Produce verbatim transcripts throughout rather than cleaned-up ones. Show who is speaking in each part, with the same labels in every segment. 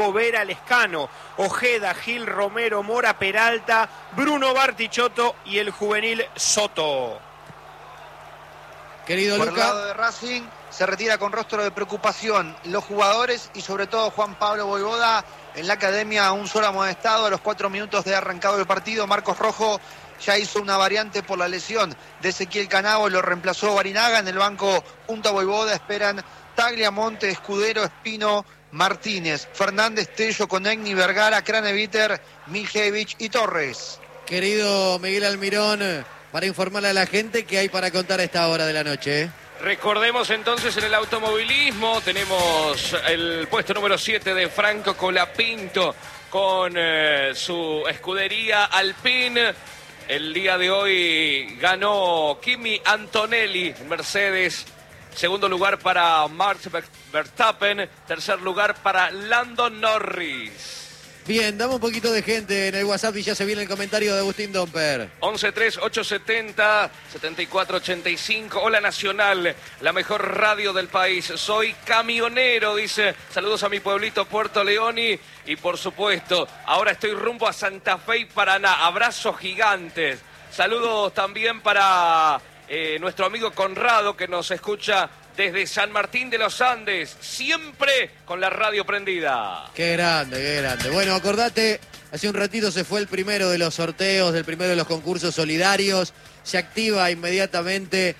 Speaker 1: Vera, Lescano, Ojeda, Gil, Romero, Mora, Peralta, Bruno Bartichotto y el juvenil Soto.
Speaker 2: Querido
Speaker 3: Por
Speaker 2: Luca.
Speaker 3: el lado de Racing se retira con rostro de preocupación los jugadores y sobre todo Juan Pablo Voivoda en la academia, un solo amonestado a los cuatro minutos de arrancado el partido. Marcos Rojo ya hizo una variante por la lesión de Ezequiel Canavo, lo reemplazó Barinaga. En el banco junto a Voivoda esperan Tagliamonte, Escudero, Espino, Martínez, Fernández, Tello, Conegni, Vergara, Craneviter, Miljevich y Torres.
Speaker 2: Querido Miguel Almirón, para informarle a la gente que hay para contar a esta hora de la noche.
Speaker 4: Recordemos entonces en el automovilismo, tenemos el puesto número siete de Franco Colapinto con eh, su escudería Alpine. El día de hoy ganó Kimi Antonelli, Mercedes. Segundo lugar para Max Verstappen. Tercer lugar para Lando Norris.
Speaker 2: Bien, dame un poquito de gente en el WhatsApp y ya se viene el comentario de Agustín Domper.
Speaker 4: once tres ocho setenta setenta y cuatro ochenta y cinco. Hola Nacional, la mejor radio del país. Soy camionero, dice. Saludos a mi pueblito Puerto León y, y por supuesto, ahora estoy rumbo a Santa Fe y Paraná. Abrazos gigantes. Saludos también para eh, nuestro amigo Conrado que nos escucha desde San Martín de los Andes, siempre con la radio prendida.
Speaker 2: Qué grande, qué grande. Bueno, acordate, hace un ratito se fue el primero de los sorteos, del primero de los concursos solidarios. Se activa inmediatamente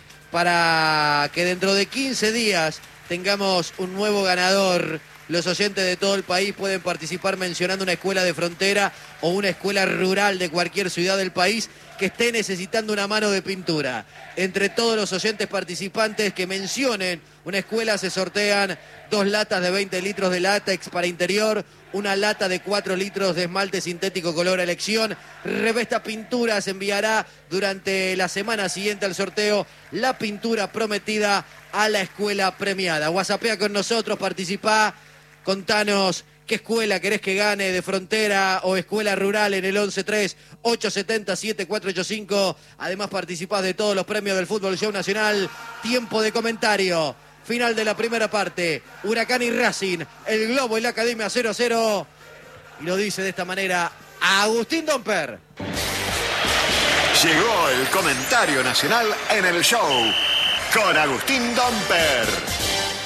Speaker 2: para que dentro de quince días tengamos un nuevo ganador. Los oyentes de todo el país pueden participar mencionando una escuela de frontera o una escuela rural de cualquier ciudad del país que esté necesitando una mano de pintura. Entre todos los oyentes participantes que mencionen una escuela se sortean dos latas de veinte litros de látex para interior, una lata de cuatro litros de esmalte sintético color a elección. Revesta Pinturas enviará durante la semana siguiente al sorteo la pintura prometida a la escuela premiada. WhatsAppea con nosotros, participá, contanos qué escuela querés que gane, de frontera o escuela rural, en el once tres ocho setenta siete cuatro ocho cinco. Además participás de todos los premios del Fútbol Show Nacional. Tiempo de comentario. Final de la primera parte. Huracán y Racing. El Globo y la Academia cero a cero. Y lo dice de esta manera Agustín Domper.
Speaker 5: Llegó el comentario nacional en el show con Agustín Domper.